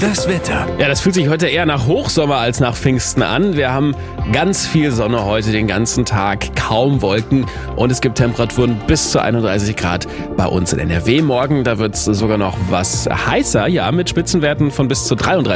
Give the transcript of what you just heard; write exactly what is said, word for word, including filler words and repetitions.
Das Wetter. Ja, das fühlt sich heute eher nach Hochsommer als nach Pfingsten an. Wir haben ganz viel Sonne heute den ganzen Tag, kaum Wolken und es gibt Temperaturen bis zu einunddreißig Grad bei uns in N R W. Morgen, da wird es sogar noch was heißer, ja, mit Spitzenwerten von bis zu dreiunddreißig